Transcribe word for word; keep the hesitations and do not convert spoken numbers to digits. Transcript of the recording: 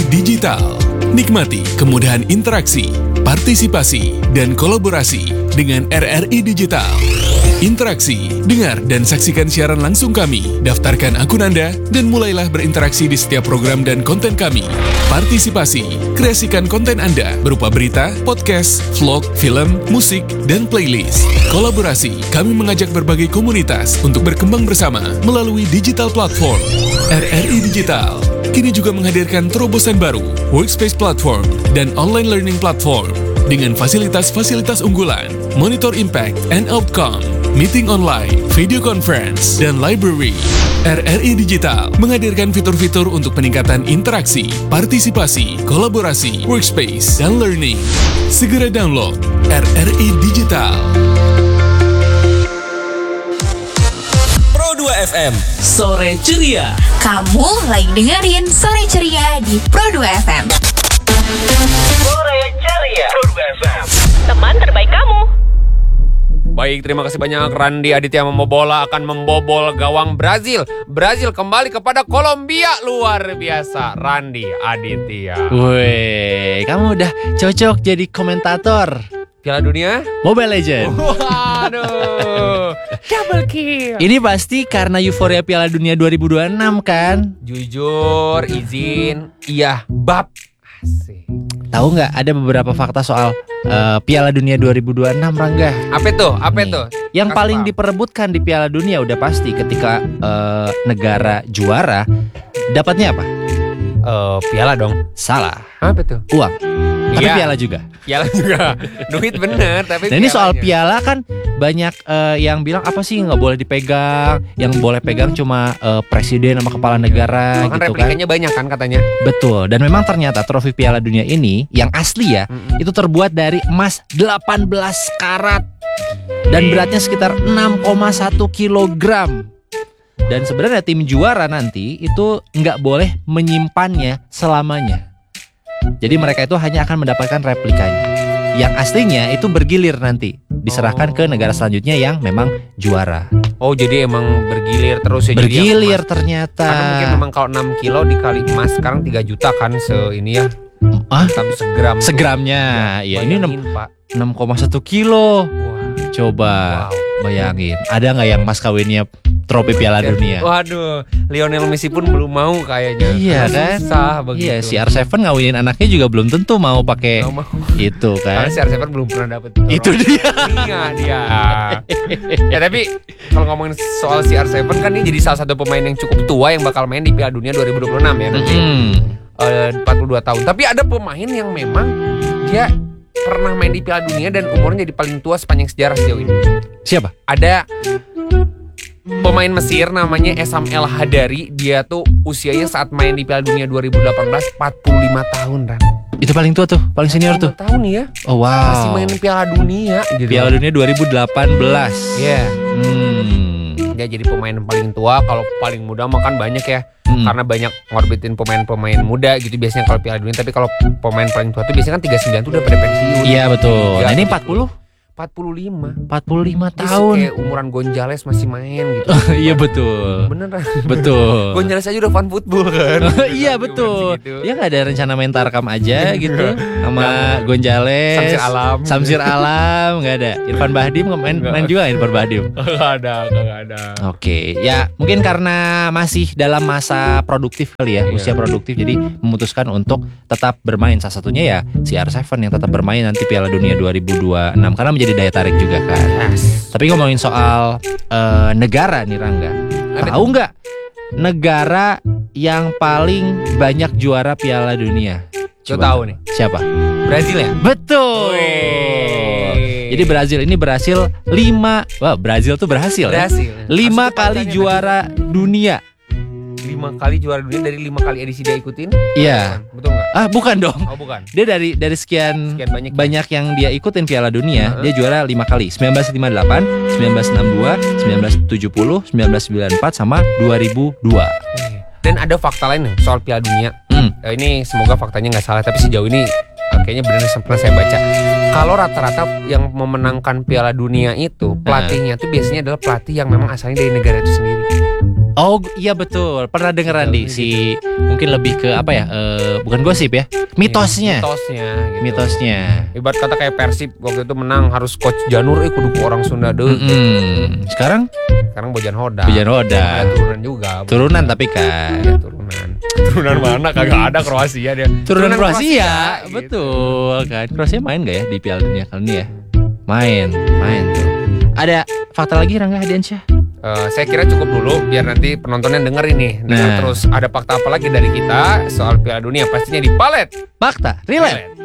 Digital. Nikmati kemudahan interaksi, partisipasi, dan kolaborasi dengan R R I Digital. Interaksi, dengar dan saksikan siaran langsung kami, daftarkan akun Anda, dan mulailah berinteraksi di setiap program dan konten kami. Partisipasi, kreasikan konten Anda berupa berita, podcast, vlog, film, musik, dan playlist. Kolaborasi, kami mengajak berbagai komunitas untuk berkembang bersama melalui digital platform. R R I Digital kini juga menghadirkan terobosan baru, workspace platform, dan online learning platform dengan fasilitas-fasilitas unggulan, monitor impact and outcome, meeting online, video conference, dan library. R R I Digital menghadirkan fitur-fitur untuk peningkatan interaksi, partisipasi, kolaborasi, workspace, dan learning. Segera download R R I Digital. Pro dua F M, Sore Ceria. Kamu lagi dengerin Sore Ceria di Pro dua F M. Sore Ceria. Pro dua F M, teman terbaik kamu. Baik, terima kasih banyak. Randy Aditya Mobola akan membobol gawang Brazil. Brazil kembali kepada Kolombia. Luar biasa, Randy Aditya. Woi, kamu udah cocok jadi komentator Piala Dunia Mobile Legends. Waduh, double kill. Ini pasti karena euforia Piala Dunia dua ribu dua puluh enam kan? Jujur, izin, iya, bab. Asik. Tahu nggak ada beberapa fakta soal uh, Piala Dunia dua ribu dua puluh enam, Rangga? Apa tuh? Apa Nih, tuh? Yang Kasih paling paham. diperebutkan di Piala Dunia udah pasti ketika uh, negara juara dapatnya apa? Eh, piala dong. Salah. Apa tuh? Uang. Tapi Iya. piala juga. Piala juga. Duit bener, tapi Nah ini soal pialanya. piala kan banyak eh, yang bilang apa sih nggak boleh dipegang, yang boleh pegang cuma eh, presiden sama kepala negara Bahkan gitu kan. replikanya banyak kan katanya. Betul. Dan memang ternyata trofi Piala Dunia ini yang asli ya, Mm-mm. itu terbuat dari emas delapan belas karat dan beratnya sekitar enam koma satu kilogram. Dan sebenarnya tim juara nanti itu nggak boleh menyimpannya selamanya. Jadi mereka itu hanya akan mendapatkan replikanya. Yang aslinya itu bergilir nanti, diserahkan Oh. ke negara selanjutnya yang memang juara. Oh, jadi emang bergilir terus ya. Jadi yang Bergilir emas. ternyata. Karena mungkin memang kalau enam kilo dikali emas sekarang tiga juta kan se ini ya. Ah, Satu segram. tuh. segramnya. Ya, ini Bayangin, Pak. enam koma satu kilo. Wah. Coba Wow. bayangin, ada nggak yang mas kawinnya trofi Piala Dunia? Waduh, Lionel Messi pun belum mau kayaknya. Iya Karena kan? Susah begitu. Iya, si R tujuh ngawinin anaknya juga belum tentu mau pakai Nggak mau. itu Karena kan. si R tujuh belum pernah dapet Itu dia. Iya dia. Ya tapi kalau ngomongin soal si R tujuh kan ini jadi salah satu pemain yang cukup tua yang bakal main di Piala Dunia dua ribu dua puluh enam ya nanti. Hmm. Eh, empat puluh dua tahun. Tapi ada pemain yang memang dia pernah main di Piala Dunia dan umurnya jadi paling tua sepanjang sejarah sejauh ini. Siapa? Ada pemain Mesir namanya Essam El Hadari. Dia tuh usianya saat main di Piala Dunia dua ribu delapan belas empat puluh lima tahun, Ran. Itu paling tua tuh, paling senior tuh. empat puluh lima tahun ya. Oh Masih wow. main Piala Dunia gitu. Piala Dunia dua ribu delapan belas. Iya. Hmm. Dia jadi pemain paling tua. Kalau paling muda mah kan banyak ya. Hmm. Karena banyak ngorbitin pemain-pemain muda gitu biasanya kalau Piala Dunia. Tapi kalau pemain paling tua tuh biasanya kan tiga puluh sembilan tuh udah pada pensiun. Iya betul. Ya, Nah ini gitu. empat puluh? empat puluh lima. empat puluh lima Terus tahun. kayak umuran Gonzales masih main gitu. Iya betul. Beneran. Betul. Gonzales aja udah fan football kan. Iya betul. Gitu. Dia nggak ada rencana main Tarkam aja gitu sama Gonzales, Samsir Alam. Samsir Alam nggak ada. Irfan Bahdim nggak main Nggak. main juga Irfan Bahdim. Gak ada, gak ada. Oke, ya mungkin karena masih dalam masa produktif kali ya, Iya. usia produktif, jadi memutuskan untuk tetap bermain. Salah satunya ya si R tujuh yang tetap bermain nanti Piala Dunia dua ribu dua puluh enam karena menjadi daya tarik juga kan. Yes. Tapi ngomongin soal eh, negara nih Rangga, Apa tahu nggak negara yang paling banyak juara Piala Dunia? Lo Coba tahu nih. siapa? Brazil ya? Betul. Wih. Jadi Brazil ini berhasil lima, wah Brazil tuh berhasil, ya? Brazil. lima Maksudnya kali panjangnya juara dunia. lima kali juara dunia dari lima kali edisi dia ikutin? Iya. Betul nggak? Ah bukan dong. Oh bukan. Dia dari dari sekian, Sekian banyak. banyak yang dia ikutin Piala Dunia, Uh-huh. dia juara lima kali. sembilan belas lima puluh delapan, sembilan belas enam puluh dua, sembilan belas tujuh puluh, sembilan belas sembilan puluh empat sama dua ribu dua. Dan ada fakta lain nih soal Piala Dunia. Hmm. Eh, ini semoga faktanya nggak salah, tapi sejauh ini eh, kayaknya benar pernah saya baca. Kalau rata-rata yang memenangkan Piala Dunia itu pelatihnya tuh biasanya adalah pelatih yang memang asalnya dari negara itu sendiri. Oh iya betul, pernah denger Randi si mungkin lebih ke apa ya? eh, bukan gosip ya, mitosnya. Mitosnya gitu. Mitosnya. Ibarat kata kayak Persib waktu itu menang harus coach Janur eh kudu orang Sunda deh. Mm-mm. Sekarang Sekarang Bojan Hoda. Bojan Hoda. Ya, turunan juga. turunan tapi kan. Ya, turunan. Turunan mana kagak ada Kroasia dia. Turunan Kroasia, gitu. betul kan. Kroasia main gak ya di Piala Dunia kali ini ya? Main, main tuh. Ada fakta lagi Rangga Hadiansyah? Eh, saya kira cukup dulu biar nanti penontonnya denger ini. Dengar Nah. terus ada fakta apa lagi dari kita soal Piala Dunia pastinya di Palet. Fakta, relate.